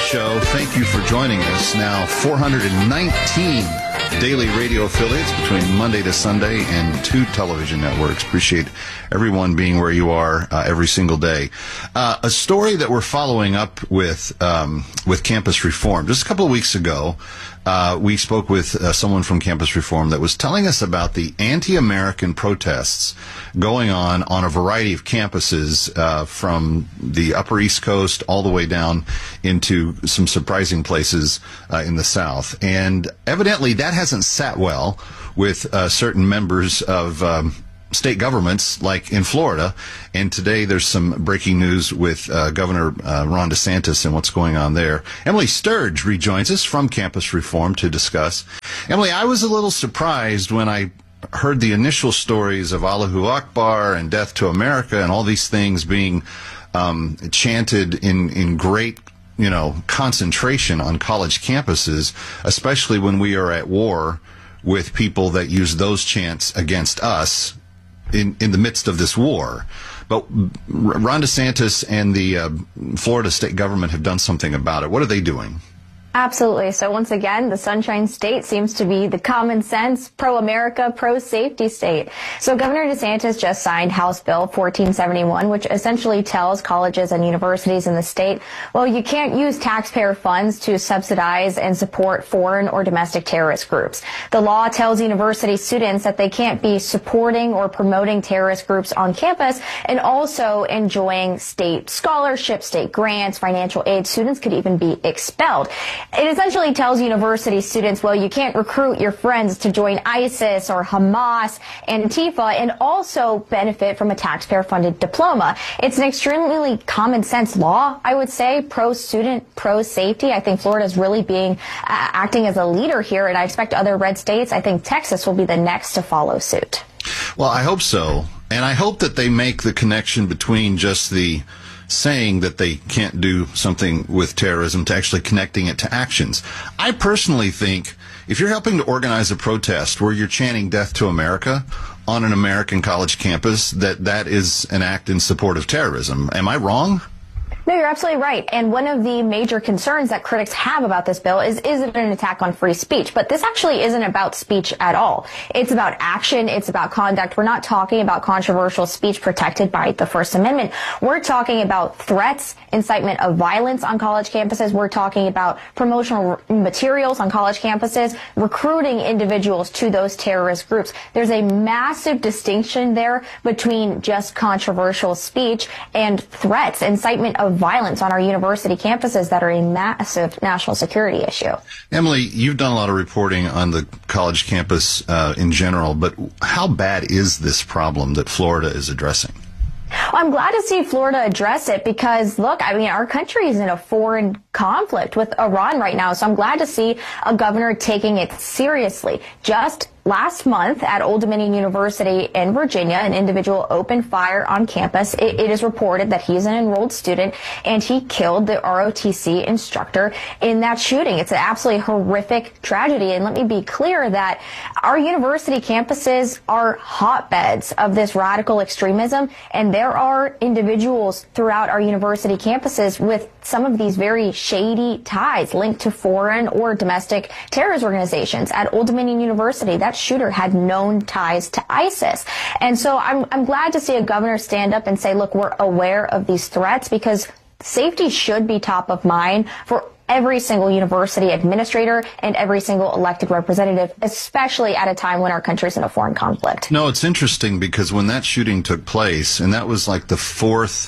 Show. Thank you for joining us. Now 419 daily radio affiliates between Monday to Sunday and 2 television networks. Appreciate everyone being where you are every single day. A story that we're following up with Campus Reform. Just a couple of weeks ago, we spoke with someone from Campus Reform that was telling us about the anti-American protests going on a variety of campuses from the Upper East Coast all the way down into some surprising places in the South. And evidently that hasn't sat well with certain members of state governments like in Florida. And today there's some breaking news with Governor Ron DeSantis and what's going on there. Emily Sturge rejoins us from Campus Reform to discuss. Emily, I was a little surprised when I heard the initial stories of Allahu Akbar and Death to America and all these things being chanted in great concentration on college campuses, especially when we are at war with people that use those chants against us in the midst of this war. But Ron DeSantis and the Florida state government have done something about it. What are they doing? Absolutely. So once again, the Sunshine State seems to be the common sense, pro-America, pro-safety state. So Governor DeSantis just signed House Bill 1471, which essentially tells colleges and universities in the state, well, you can't use taxpayer funds to subsidize and support foreign or domestic terrorist groups. The law tells university students that they can't be supporting or promoting terrorist groups on campus and also enjoying state scholarships, state grants, financial aid. Students could even be expelled. It essentially tells university students, well, you can't recruit your friends to join ISIS or Hamas and Antifa and also benefit from a taxpayer-funded diploma. It's an extremely common sense law, I would say, pro-student, pro-safety. I think Florida is really acting as a leader here, and I expect other red states, I think Texas will be the next to follow suit. Well, I hope so. And I hope that they make the connection between just the saying that they can't do something with terrorism to actually connecting it to actions. I personally think if you're helping to organize a protest where you're chanting Death to America on an American college campus, that is an act in support of terrorism. Am I wrong? No, you're absolutely right. And one of the major concerns that critics have about this bill is it an attack on free speech? But this actually isn't about speech at all. It's about action. It's about conduct. We're not talking about controversial speech protected by the First Amendment. We're talking about threats, incitement of violence on college campuses. We're talking about promotional materials on college campuses, recruiting individuals to those terrorist groups. There's a massive distinction there between just controversial speech and threats, incitement of violence on our university campuses that are a massive national security issue. Emily, you've done a lot of reporting on the college campus in general, but how bad is this problem that Florida is addressing? Well, I'm glad to see Florida address it because, look, I mean, our country is in a foreign conflict with Iran right now, so I'm glad to see a governor taking it seriously. Just last month at Old Dominion University in Virginia, an individual opened fire on campus. It is reported that he's an enrolled student and he killed the ROTC instructor in that shooting. It's an absolutely horrific tragedy. And let me be clear that our university campuses are hotbeds of this radical extremism. And there are individuals throughout our university campuses with some of these very shady ties linked to foreign or domestic terrorist organizations. At Old Dominion University, that shooter had known ties to ISIS. And so I'm glad to see a governor stand up and say, look, we're aware of these threats because safety should be top of mind for every single university administrator and every single elected representative, especially at a time when our country's in a foreign conflict. No, it's interesting because when that shooting took place, and that was like the fourth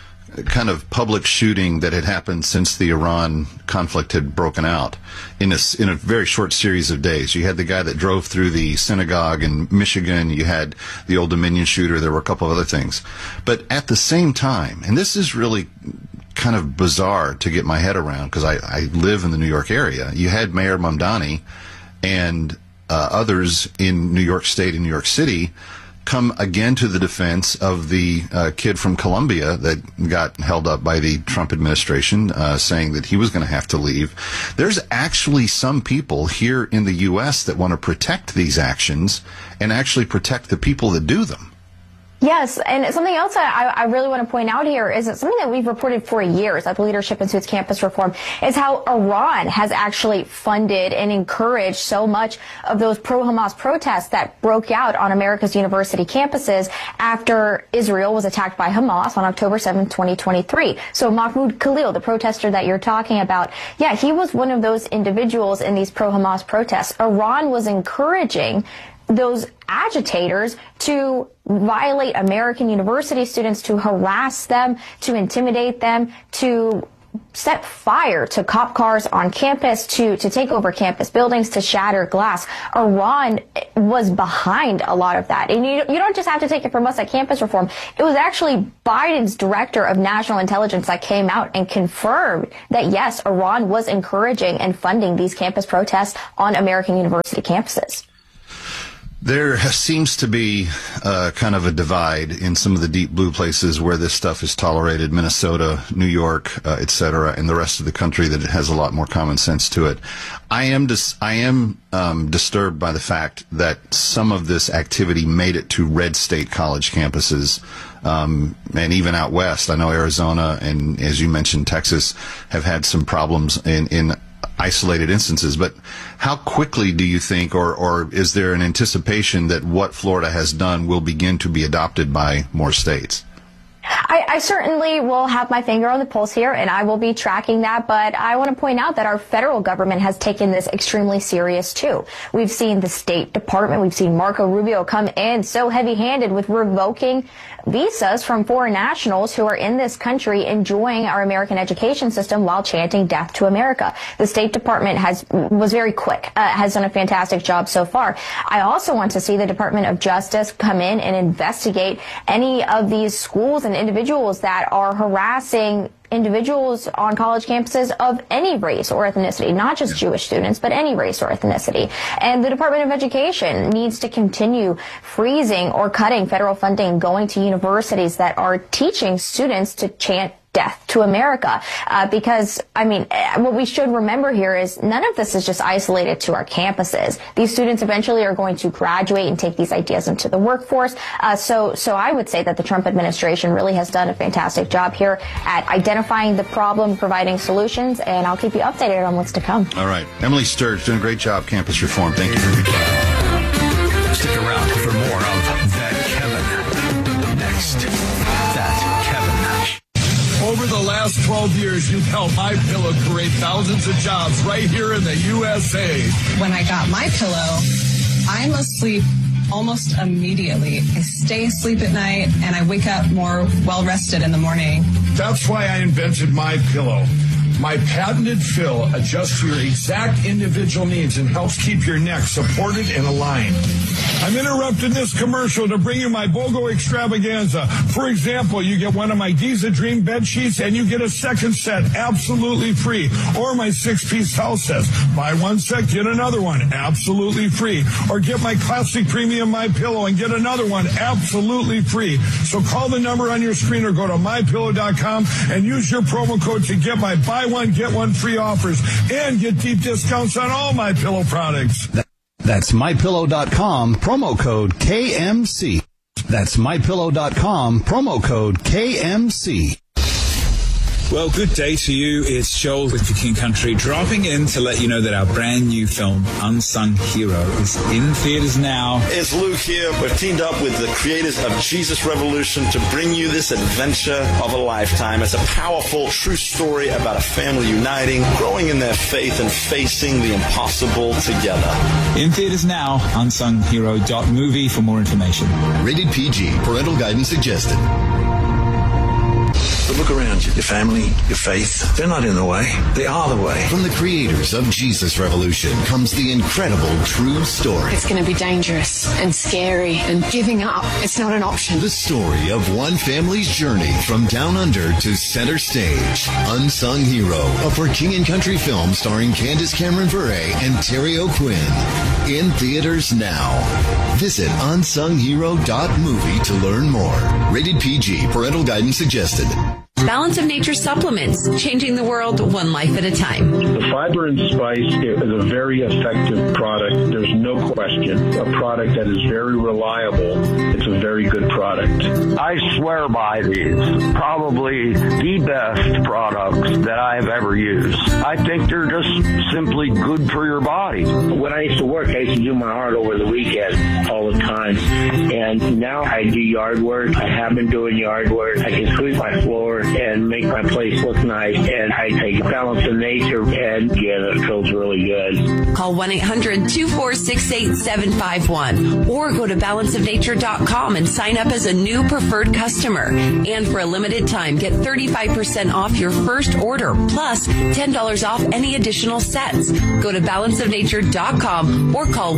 kind of public shooting that had happened since the Iran conflict had broken out in a very short series of days. You had the guy that drove through the synagogue in Michigan. You had the Old Dominion shooter. There were a couple of other things. But at the same time, and this is really kind of bizarre to get my head around because I live in the New York area. You had Mayor Mamdani and others in New York State and New York City come again to the defense of the kid from Colombia that got held up by the Trump administration, saying that he was going to have to leave. There's actually some people here in the U.S. that want to protect these actions and actually protect the people that do them. Yes, and something else I really want to point out here is that something that we've reported for years at the Leadership Institute's Campus Reform is how Iran has actually funded and encouraged so much of those pro-Hamas protests that broke out on America's university campuses after Israel was attacked by Hamas on October 7, 2023. So Mahmoud Khalil, the protester that you're talking about, yeah, he was one of those individuals in these pro-Hamas protests. Iran was encouraging those agitators to violate American university students, to harass them, to intimidate them, to set fire to cop cars on campus, to take over campus buildings, to shatter glass. Iran was behind a lot of that. And you don't just have to take it from us at Campus Reform. It was actually Biden's director of national intelligence that came out and confirmed that, yes, Iran was encouraging and funding these campus protests on American university campuses. There seems to be kind of a divide in some of the deep blue places where this stuff is tolerated, Minnesota, New York, et cetera, and the rest of the country that it has a lot more common sense to it. I am disturbed by the fact that some of this activity made it to red state college campuses, and even out west. I know Arizona and, as you mentioned, Texas have had some problems in isolated instances, but how quickly do you think, or is there an anticipation that what Florida has done will begin to be adopted by more states? I certainly will have my finger on the pulse here, and I will be tracking that, but I want to point out that our federal government has taken this extremely serious, too. We've seen the State Department, we've seen Marco Rubio come in so heavy-handed with revoking visas from foreign nationals who are in this country enjoying our American education system while chanting death to America. The State Department was very quick, has done a fantastic job so far. I also want to see the Department of Justice come in and investigate any of these schools and individuals that are harassing individuals on college campuses of any race or ethnicity, not just Jewish students, but any race or ethnicity. And the Department of Education needs to continue freezing or cutting federal funding going to universities that are teaching students to chant death to America. Because, I mean, what we should remember here is none of this is just isolated to our campuses. These students eventually are going to graduate and take these ideas into the workforce. So I would say that the Trump administration really has done a fantastic job here at identifying the problem, providing solutions, and I'll keep you updated on what's to come. All right. Emily Sturge, doing a great job, Campus Reform. Thank you. Stick around for more of That Kevin. Next, That Kevin. Over the last 12 years, you've helped MyPillow create thousands of jobs right here in the USA. When I got MyPillow, I'm asleep almost immediately. I stay asleep at night, and I wake up more well-rested in the morning. That's why I invented MyPillow. My patented fill adjusts to your exact individual needs and helps keep your neck supported and aligned. I'm interrupting this commercial to bring you my BOGO extravaganza. For example, you get one of my Giza Dream bed sheets and you get a second set absolutely free. Or my 6-piece towel sets. Buy one set, get another one absolutely free. Or get my classic premium MyPillow and get another one absolutely free. So call the number on your screen or go to MyPillow.com and use your promo code to get my buy one, get one free offers and get deep discounts on all MyPillow products. That's MyPillow.com, promo code KMC. That's MyPillow.com, promo code KMC. Well, good day to you. It's Joel with For King Country dropping in to let you know that our brand new film, Unsung Hero, is in theaters now. It's Luke here. We've teamed up with the creators of Jesus Revolution to bring you this adventure of a lifetime. It's a powerful, true story about a family uniting, growing in their faith, and facing the impossible together. In theaters now, unsунghero.movie for more information. Rated PG. Parental guidance suggested. But look around you. Your family, your faith, they're not in the way. They are the way. From the creators of Jesus Revolution comes the incredible true story. It's going to be dangerous and scary, and giving up, it's not an option. The story of one family's journey from down under to center stage. Unsung Hero, a For King and Country film starring Candace Cameron Bure and Terry O'Quinn. In theaters now. Visit unsunghero.movie to learn more. Rated PG. Parental guidance suggested. Balance of Nature supplements, changing the world one life at a time. The Fiber and Spice is a very effective product. There's no question. A product that is very reliable. It's a very good product. I swear by these. Probably the best products that I've ever used. I think they're just simply good for your body. When I used to work, I used to do my art over the weekend all the time. And now I do yard work. I have been doing yard work. I can sweep my floor and make my place look nice. And I take Balance of Nature, and yeah, it feels really good. Call 1-800-246-8751 or go to balanceofnature.com and sign up as a new preferred customer. And for a limited time, get 35% off your first order, plus $10 off any additional sets. Go to balanceofnature.com or call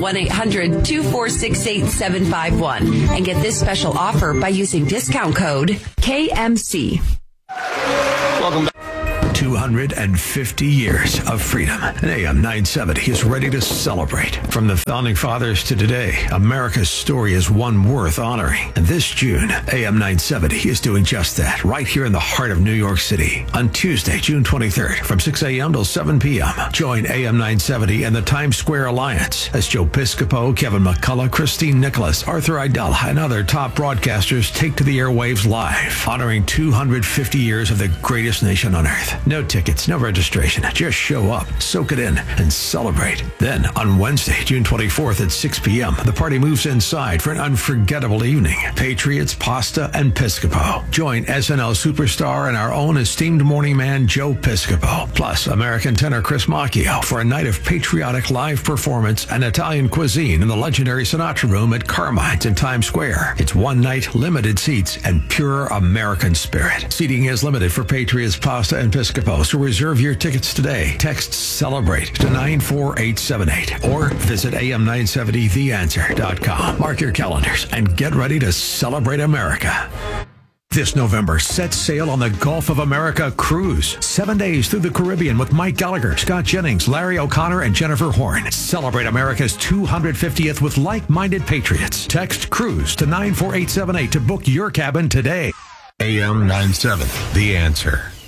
1-800-246-8751 and get this special offer by using discount code KMC. Welcome back. 250 years of freedom. And AM 970 is ready to celebrate. From the Founding Fathers to today, America's story is one worth honoring. And this June, AM 970 is doing just that, right here in the heart of New York City. On Tuesday, June 23rd, from 6 a.m. till 7 p.m., join AM 970 and the Times Square Alliance as Joe Piscopo, Kevin McCullough, Christine Nicholas, Arthur Idella, and other top broadcasters take to the airwaves live, honoring 250 years of the greatest nation on earth. No tickets, no registration. Just show up, soak it in, and celebrate. Then, on Wednesday, June 24th at 6 p.m., the party moves inside for an unforgettable evening. Patriots, pasta, and Piscopo. Join SNL superstar and our own esteemed morning man, Joe Piscopo, plus American tenor Chris Macchio for a night of patriotic live performance and Italian cuisine in the legendary Sinatra Room at Carmine's in Times Square. It's one night, limited seats, and pure American spirit. Seating is limited for Patriots, pasta, and Piscopo. So reserve your tickets today. Text CELEBRATE to 94878 or visit am970theanswer.com. Mark your calendars and get ready to celebrate America. This November, set sail on the Gulf of America cruise. 7 days through the Caribbean with Mike Gallagher, Scott Jennings, Larry O'Connor, and Jennifer Horn. Celebrate America's 250th with like-minded patriots. Text CRUISE to 94878 to book your cabin today. AM 970, The Answer.